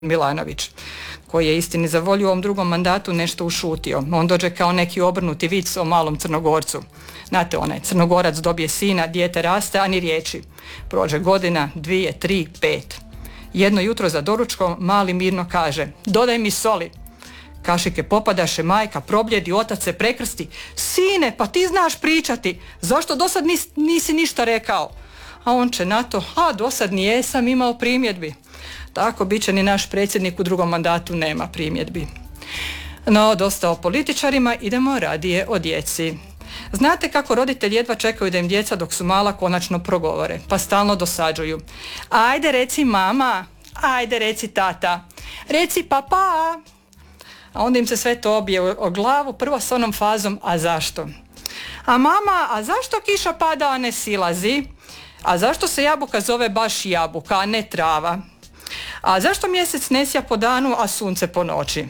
Milanović, koji je istini za volju u ovom drugom mandatu nešto ušutio. On dođe kao neki obrnuti vic o malom Crnogorcu. Znate, onaj Crnogorac dobije sina, dijete raste, a ni riječi. Prođe godina, 2, 3, 5. Jedno jutro za doručkom mali mirno kaže: dodaj mi soli. Kašike popadaše, majka probljedi, otac se prekrsti: sine, pa ti znaš pričati, zašto do sad nisi ništa rekao? A on će na to: a do sad nijesam imao primjedbi. Tako bit će ni naš predsjednik u drugom mandatu, nema primjedbi. No, dosta o političarima, idemo radije o djeci. Znate kako roditelji jedva čekaju da im djeca dok su mala konačno progovore, pa stalno dosađuju: ajde reci mama, ajde reci tata, reci papa. A onda im se sve to obije o glavu, prvo s onom fazom: a zašto? A mama, a zašto kiša pada, a ne silazi? A zašto se jabuka zove baš jabuka, a ne trava? A zašto mjesec ne sija po danu, a sunce po noći?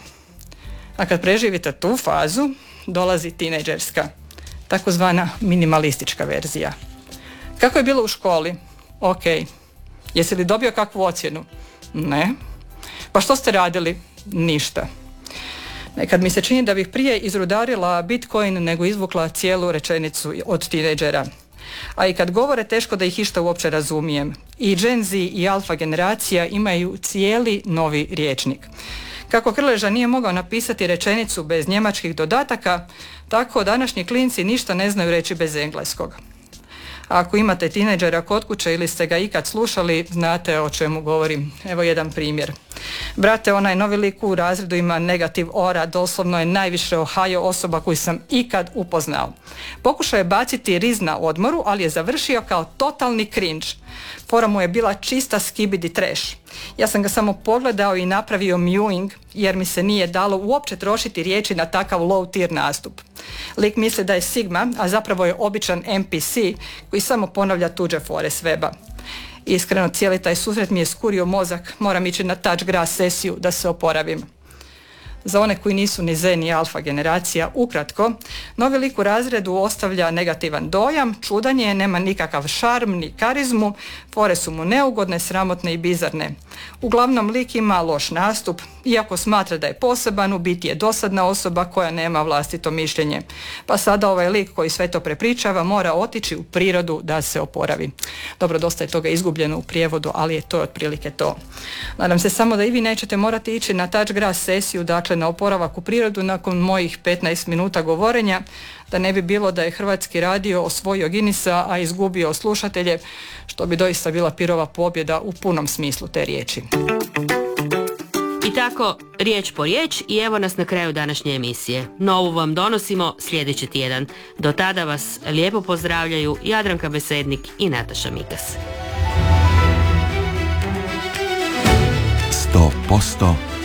A kad preživite tu fazu, dolazi tinejdžerska, takozvana minimalistička verzija. Kako je bilo u školi? Ok. Jesi li dobio kakvu ocjenu? Ne. Pa što ste radili? Ništa. Nekad mi se čini da bih prije izrudarila Bitcoin nego izvukla cijelu rečenicu od tinejdžera. A i kad govore, teško da ih išta uopće razumijem. I Gen Z i alfa generacija imaju cijeli novi rječnik. Kako Krleža nije mogao napisati rečenicu bez njemačkih dodataka, tako današnji klinci ništa ne znaju reći bez engleskog. A ako imate tinejdžera kod kuće ili ste ga ikad slušali, znate o čemu govorim. Evo jedan primjer. Brate, onaj novi lik u razredu ima negativ ora, doslovno je najviše Ohio osoba koju sam ikad upoznao. Pokušao je baciti riz na odmoru, ali je završio kao totalni cringe. Fora mu je bila čista skibidi trash. Ja sam ga samo pogledao i napravio mewing, jer mi se nije dalo uopće trošiti riječi na takav low tier nastup. Lik misli da je Sigma, a zapravo je običan NPC koji samo ponavlja tuđe fore s weba. Iskreno, cijeli taj susret mi je skurio mozak, moram ići na touch grass sesiju da se oporavim. Za one koji nisu ni Z ni alfa generacija, ukratko, novi lik u razredu ostavlja negativan dojam, čudan je, nema nikakav šarm ni karizmu, fore su mu neugodne, sramotne i bizarne. Uglavnom, lik ima loš nastup, iako smatra da je poseban, u biti je dosadna osoba koja nema vlastito mišljenje. Pa sada ovaj lik koji sve to prepričava mora otići u prirodu da se oporavi. Dobro, dosta je toga izgubljeno u prijevodu, ali je to otprilike to. Nadam se samo da i vi nećete morati ići na touch grass sesiju, dakle na oporavak u prirodu nakon mojih 15 minuta govorenja, da ne bi bilo da je Hrvatski radio osvojio Guinnessa, a izgubio slušatelje, što bi doista bila pirova pobjeda u punom smislu te riječi. I tako, riječ po riječ, i evo nas na kraju današnje emisije. Novu vam donosimo sljedeći tjedan. Do tada vas lijepo pozdravljaju Jadranka Besednik i Nataša Mikas. 100%